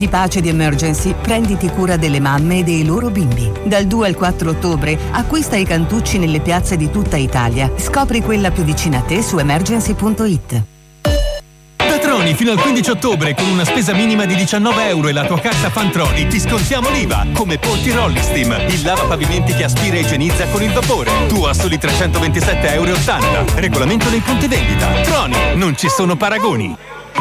Di Pace di Emergency, prenditi cura delle mamme e dei loro bimbi. Dal 2 al 4 ottobre acquista i cantucci nelle piazze di tutta Italia. Scopri quella più vicina a te su emergency.it. Da Troni fino al 15 ottobre con una spesa minima di 19 euro e la tua carta Fantroni ti scontiamo l'IVA, come Polti Rollistim, il lavapavimenti che aspira e igienizza con il vapore. Tu a soli 327,80 euro. Regolamento nei punti vendita. Troni, non ci sono paragoni.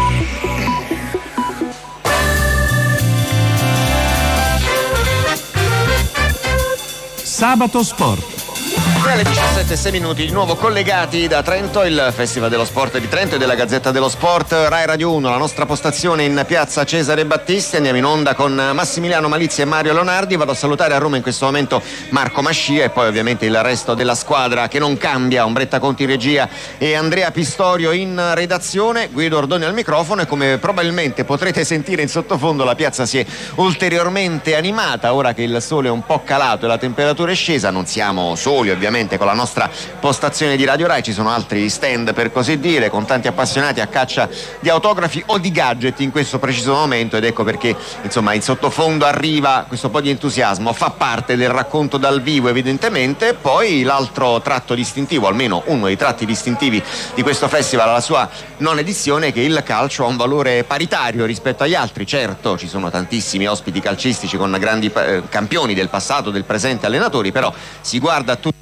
Sabato Sport. Alle 17:06 di nuovo collegati da Trento, il Festival dello Sport di Trento e della Gazzetta dello Sport. Rai Radio 1, la nostra postazione in piazza Cesare Battisti. Andiamo in onda con Massimiliano Malizia e Mario Leonardi. Vado a salutare a Roma in questo momento Marco Mascia e poi ovviamente il resto della squadra che non cambia, Ombretta Conti in regia e Andrea Pistorio in redazione, Guido Ordoni al microfono. E come probabilmente potrete sentire in sottofondo, la piazza si è ulteriormente animata ora che il sole è un po' calato e la temperatura è scesa. Non siamo soli ovviamente con la nostra postazione di Radio Rai, ci sono altri stand per così dire, con tanti appassionati a caccia di autografi o di gadget in questo preciso momento, ed ecco perché insomma in sottofondo arriva questo po' di entusiasmo, fa parte del racconto dal vivo evidentemente. Poi l'altro tratto distintivo, almeno uno dei tratti distintivi di questo festival, alla sua nona edizione, è che il calcio ha un valore paritario rispetto agli altri. Certo, ci sono tantissimi ospiti calcistici con grandi campioni del passato, del presente, allenatori, però si guarda a tutti.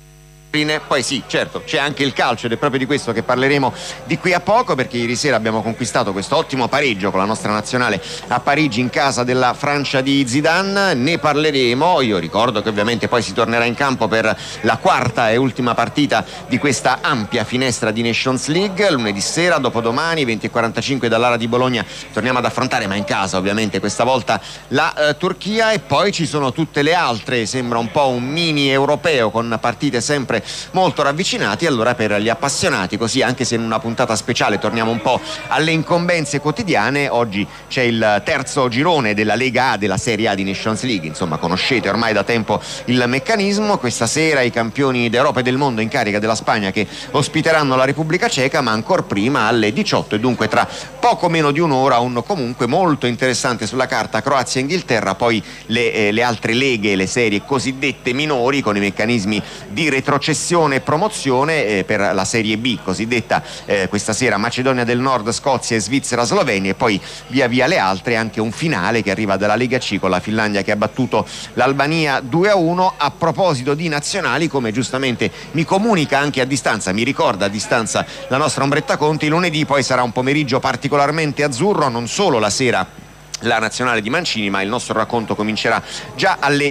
Poi sì, certo, c'è anche il calcio ed è proprio di questo che parleremo di qui a poco, perché ieri sera abbiamo conquistato questo ottimo pareggio con la nostra nazionale a Parigi in casa della Francia di Zidane. Ne parleremo. Io ricordo che ovviamente poi si tornerà in campo per la quarta e ultima partita di questa ampia finestra di Nations League. Lunedì sera, dopodomani 20:45 dall'Ara di Bologna, torniamo ad affrontare, ma in casa ovviamente questa volta, la Turchia. E poi ci sono tutte le altre, sembra un po' un mini europeo con partite sempre molto ravvicinati. Allora, per gli appassionati, così, anche se in una puntata speciale torniamo un po' alle incombenze quotidiane, oggi c'è il terzo girone della Lega A, della Serie A di Nations League. Insomma, conoscete ormai da tempo il meccanismo. Questa sera i campioni d'Europa e del mondo in carica della Spagna, che ospiteranno la Repubblica Ceca, ma ancor prima alle 18, e dunque tra poco meno di un'ora, un comunque molto interessante sulla carta Croazia e Inghilterra. Poi le altre leghe, le serie cosiddette minori, con i meccanismi di retrocessione e promozione. Per la Serie B cosiddetta, questa sera Macedonia del Nord, Scozia e Svizzera, Slovenia, e poi via via le altre, anche un finale che arriva dalla Lega C con la Finlandia che ha battuto l'Albania 2-1. A proposito di nazionali, come giustamente mi comunica anche a distanza, mi ricorda a distanza la nostra Ombretta Conti, lunedì poi sarà un pomeriggio particolarmente azzurro, non solo la sera la nazionale di Mancini, ma il nostro racconto comincerà già alle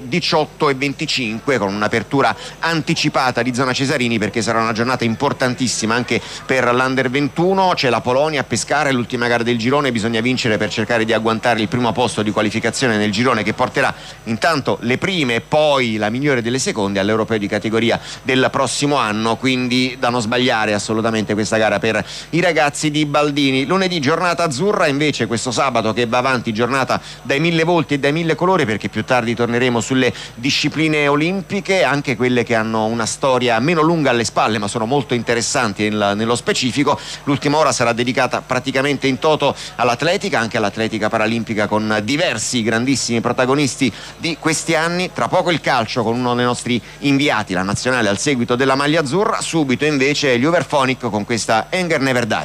18:25 con un'apertura anticipata di zona Cesarini, perché sarà una giornata importantissima anche per l'Under 21. C'è la Polonia a Pescara, è l'ultima gara del girone, bisogna vincere per cercare di agguantare il primo posto di qualificazione nel girone, che porterà intanto le prime e poi la migliore delle seconde all'Europeo di categoria del prossimo anno, quindi da non sbagliare assolutamente questa gara per i ragazzi di Baldini. Lunedì giornata azzurra, invece questo sabato che va avanti, giornata dai mille volti e dai mille colori, perché più tardi torneremo sulle discipline olimpiche, anche quelle che hanno una storia meno lunga alle spalle ma sono molto interessanti nello specifico. L'ultima ora sarà dedicata praticamente in toto all'atletica, anche all'atletica paralimpica, con diversi grandissimi protagonisti di questi anni. Tra poco il calcio con uno dei nostri inviati, la nazionale al seguito della maglia azzurra. Subito invece gli Overphonic con questa Anger Never Die.